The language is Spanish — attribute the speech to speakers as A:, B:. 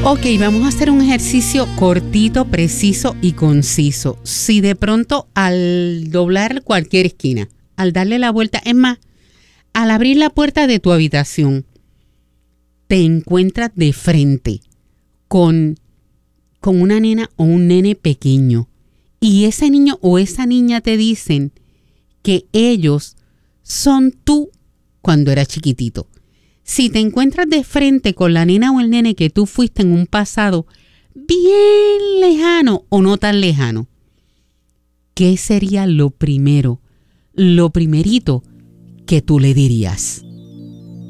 A: Ok, vamos a hacer un ejercicio cortito, preciso y conciso. Si de pronto al doblar cualquier esquina, al darle la vuelta, es más, al abrir la puerta de tu habitación, te encuentras de frente con una nena o un nene pequeño y ese niño o esa niña te dicen que ellos son tú cuando eras chiquitito. Si te encuentras de frente con la nena o el nene que tú fuiste en un pasado bien lejano o no tan lejano, ¿qué sería lo primerito que tú le dirías?